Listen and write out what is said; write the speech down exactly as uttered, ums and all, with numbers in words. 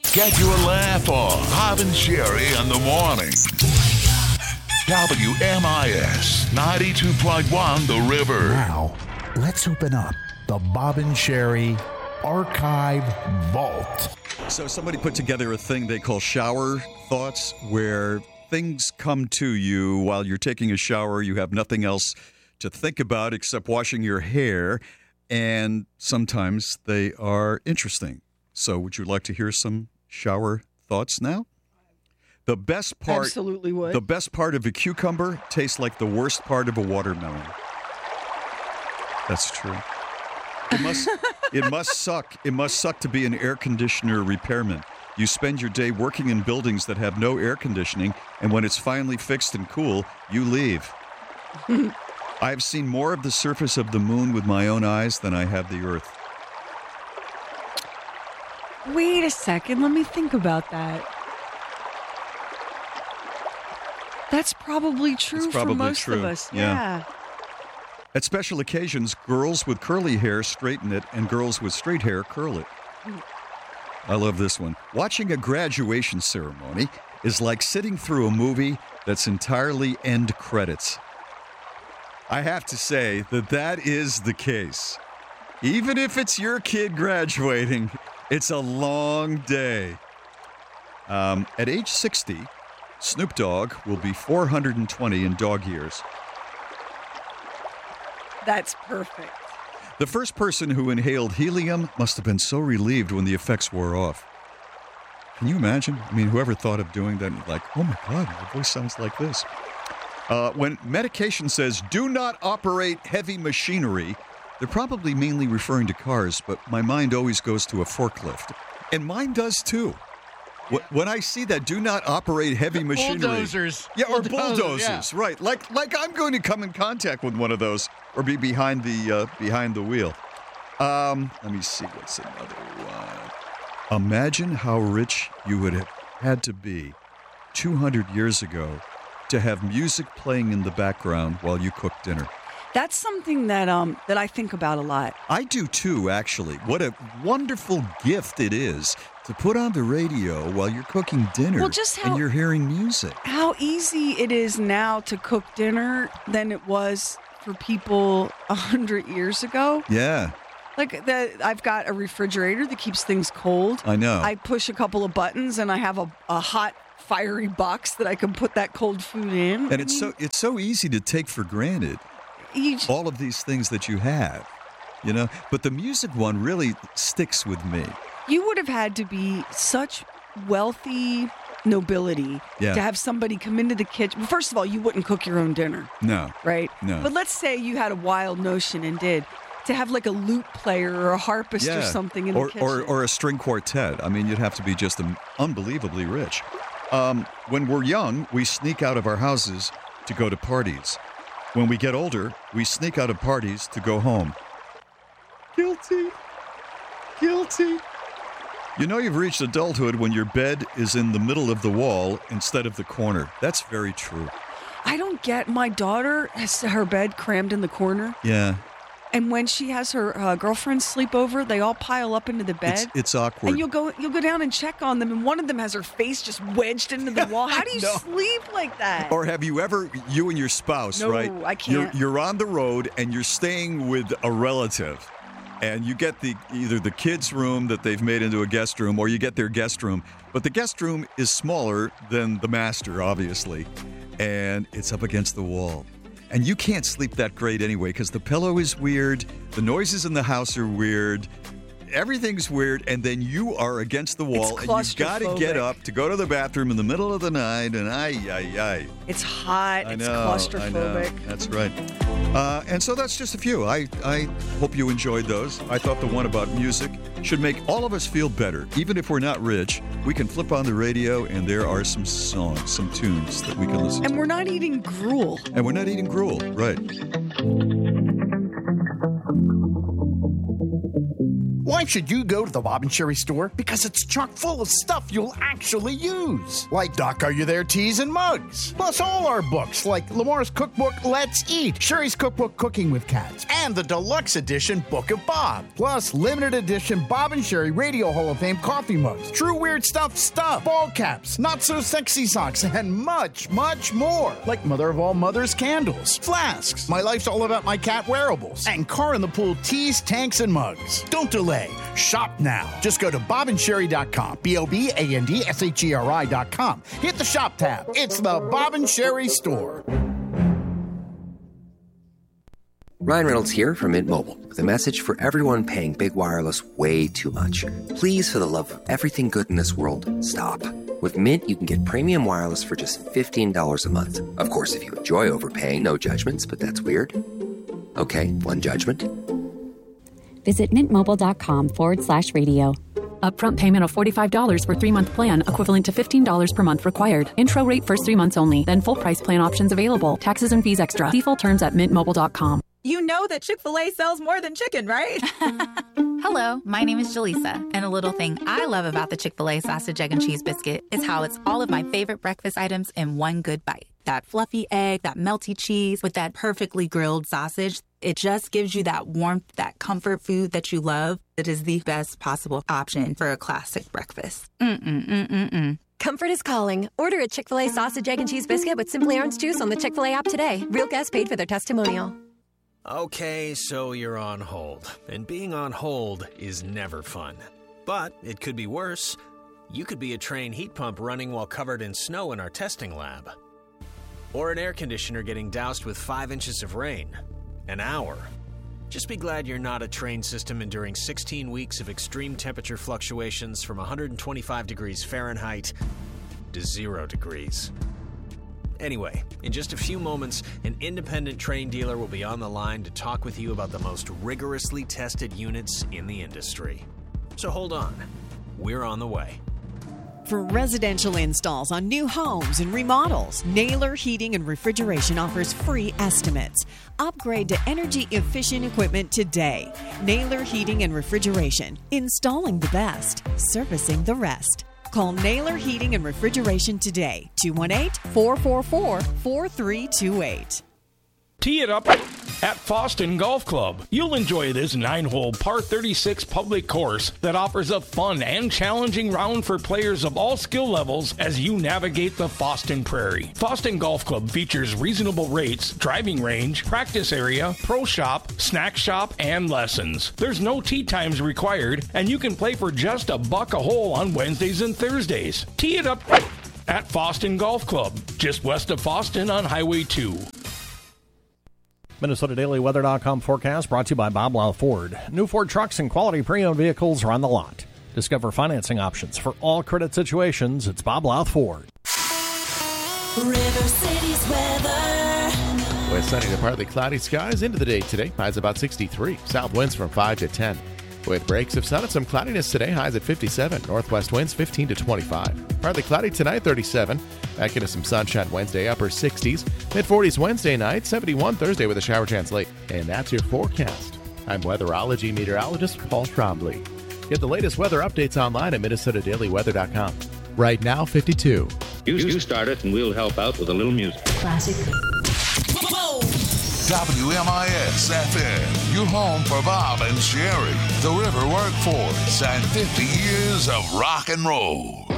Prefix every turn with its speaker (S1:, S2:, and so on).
S1: Get your laugh on. Bob and Sherry in the morning. W M I S ninety-two point one The River.
S2: Now, let's open up the Bob and Sherry Archive Vault.
S3: So somebody put together a thing they call shower thoughts, where things come to you while you're taking a shower. You have nothing else to think about except washing your hair, and sometimes they are interesting. So would you like to hear some shower thoughts now? The best part
S4: Absolutely would.
S3: The best part of a cucumber tastes like the worst part of a watermelon. That's true. It must it must suck. It must suck to be an air conditioner repairman. You spend your day working in buildings that have no air conditioning, and when it's finally fixed and cool, you leave. I have seen more of the surface of the moon with my own eyes than I have the earth.
S4: Wait a second. Let me think about that. That's probably true
S3: It's probably
S4: for most
S3: true.
S4: of us.
S3: Yeah.
S4: Yeah.
S3: At special occasions, girls with curly hair straighten it, and girls with straight hair curl it. I love this one. Watching a graduation ceremony is like sitting through a movie that's entirely end credits. I have to say that that is the case. Even if it's your kid graduating, it's a long day. Um, at age sixty, Snoop Dogg will be four hundred twenty in dog years.
S4: That's perfect.
S3: The first person who inhaled helium must have been so relieved when the effects wore off. Can you imagine? I mean, whoever thought of doing that, like, oh my God, my voice sounds like this. Uh, when medication says, do not operate heavy machinery, they're probably mainly referring to cars, but my mind always goes to a forklift. And mine does too. Yeah. When I see that, do not operate heavy machinery.
S5: Bulldozers.
S3: Yeah, or
S5: Bulldozers,
S3: bulldozers,
S5: yeah.
S3: right. Like like I'm going to come in contact with one of those or be behind the uh, behind the wheel. Um, let me see what's another one. Imagine how rich you would have had to be two hundred years ago to have music playing in the background while you cook dinner.
S4: That's something that um that I think about a lot.
S3: I do too, actually. What a wonderful gift it is to put on the radio while you're cooking dinner
S4: Well, just how-
S3: and you're hearing music.
S4: How easy it is now to cook dinner than it was for people a hundred years ago.
S3: Yeah,
S4: Like that, I've got a refrigerator that keeps things cold.
S3: I know.
S4: I push a couple of buttons and I have a, a hot, fiery box that I can put that cold food in.
S3: And it's so it's so easy to take for granted
S4: You j-
S3: all of these things that you have, you know. But the music one really sticks with me.
S4: You would have had to be such wealthy nobility
S3: Yeah.
S4: to have somebody come into the kitchen. Well, first of all, you wouldn't cook your own dinner,
S3: No,
S4: right?
S3: No.
S4: But let's say you had a wild notion and did. To have like a lute player or a harpist or something in
S3: or,
S4: the kitchen.
S3: or or a string quartet. I mean, you'd have to be just um, unbelievably rich. Um, when we're young, we sneak out of our houses to go to parties. When we get older, we sneak out of parties to go home. Guilty. Guilty. You know you've reached adulthood when your bed is in the middle of the wall instead of the corner. That's very true.
S4: I don't get, my daughter has her bed crammed in the corner.
S3: Yeah.
S4: And when she has her uh, girlfriends sleep over, they all pile up into the bed.
S3: It's, it's awkward.
S4: And you'll go you'll go down and check on them, and one of them has her face just wedged into the wall. How do you
S3: No.
S4: sleep like that?
S3: Or have you ever, you and your spouse,
S4: No,
S3: right?
S4: I can't.
S3: You're, you're on the road and you're staying with a relative, and you get the either the kids' room that they've made into a guest room, or you get their guest room. But the guest room is smaller than the master, obviously, and it's up against the wall. And you can't sleep that great anyway because the pillow is weird, the noises in the house are weird, everything's weird, and then you are against the wall, and you've got to get
S4: claustrophobic.
S3: up to go to the bathroom in the middle of the night, and ay, ay, ay.
S4: It's hot.
S3: I
S4: it's
S3: know,
S4: claustrophobic.
S3: I know. That's right. Uh, and so that's just a few. I, I hope you enjoyed those. I thought the one about music should make all of us feel better. Even if we're not rich, we can flip on the radio and there are some songs, some tunes that we can listen
S4: And
S3: to.
S4: we're not eating gruel.
S3: And we're not eating gruel, right.
S5: Why should you go to the Bob and Sherry store? Because it's chock full of stuff you'll actually use. Like Doc, Are You There tees and mugs. Plus all our books like Lamar's cookbook, Let's Eat, Sherry's cookbook, Cooking with Cats, and the deluxe edition Book of Bob. Plus limited edition Bob and Sherry Radio Hall of Fame coffee mugs, True Weird Stuff stuff, ball caps, Not So Sexy socks, and much, much more. Like Mother of All Mothers candles, flasks, My Life's All About My Cat wearables, and Car in the Pool tees, tanks, and mugs. Don't delay. Shop now. Just go to bob and sherry dot com. B O B A N D S H E R I dot com. Hit the shop tab. It's the Bob and Sherry store.
S6: Ryan Reynolds here from Mint Mobile with a message for everyone paying big wireless way too much. Please, for the love of everything good in this world, stop. With Mint, you can get premium wireless for just fifteen dollars a month. Of course, if you enjoy overpaying, no judgments, but that's weird. Okay, one judgment.
S7: Visit mintmobile.com forward slash radio.
S8: Upfront payment of forty-five dollars for three-month plan, equivalent to fifteen dollars per month required. Intro rate first three months only, then full price plan options available. Taxes and fees extra. See full terms at mint mobile dot com.
S9: You know that Chick-fil-A sells more than chicken, right?
S10: Hello, my name is Jaleesa, and a little thing I love about the Chick-fil-A sausage, egg, and cheese biscuit is how it's all of my favorite breakfast items in one good bite. That fluffy egg, that melty cheese with that perfectly grilled sausage. It just gives you that warmth, that comfort food that you love. It is the best possible option for a classic breakfast. Mm-mm-mm-mm-mm.
S11: Comfort is calling. Order a Chick-fil-A sausage, egg, and cheese biscuit with Simply Orange Juice on the Chick-fil-A app today. Real guests paid for their testimonial.
S12: Okay, so you're on hold. And being on hold is never fun. But it could be worse. You could be a train heat pump running while covered in snow in our testing lab. Or an air conditioner getting doused with five inches of rain. An hour. Just be glad you're not a train system enduring sixteen weeks of extreme temperature fluctuations from one hundred twenty-five degrees Fahrenheit to zero degrees. Anyway, in just a few moments, an independent train dealer will be on the line to talk with you about the most rigorously tested units in the industry. So hold on. We're on the way.
S13: For residential installs on new homes and remodels, Naylor Heating and Refrigeration offers free estimates. Upgrade to energy-efficient equipment today. Naylor Heating and Refrigeration. Installing the best, servicing the rest. Call Naylor Heating and Refrigeration today. two one eight, four four four, four three two eight.
S14: Tee it up at Foston Golf Club. You'll enjoy this nine-hole par thirty-six public course that offers a fun and challenging round for players of all skill levels as you navigate the Foston Prairie. Foston Golf Club features reasonable rates, driving range, practice area, pro shop, snack shop, and lessons. There's no tee times required, and you can play for just a buck a hole on Wednesdays and Thursdays. Tee it up at Foston Golf Club, just west of Foston on Highway two.
S15: Minnesota Daily Weather dot com forecast brought to you by Bob Lau Ford. New Ford trucks and quality pre-owned vehicles are on the lot. Discover financing options for all credit situations. It's Bob Lau Ford.
S16: River City's weather.
S17: With sunny to partly cloudy skies into the day today. Highs about sixty-three. South winds from five to ten. With breaks of sun and some cloudiness today, highs at fifty-seven. Northwest winds fifteen to twenty-five. Partly cloudy tonight, thirty-seven. Back into some sunshine Wednesday, upper sixties. mid-forties Wednesday night, seventy-one Thursday with a shower chance late. And that's your forecast. I'm weatherology meteorologist Paul Trombley. Get the latest weather updates online at Minnesota Daily Weather dot com. Right now, fifty-two.
S18: You, you start it and we'll help out with a little music.
S16: Classic.
S1: W M I S F M, your home for Bob and Sherry, the River Workforce, and fifty years of rock and roll.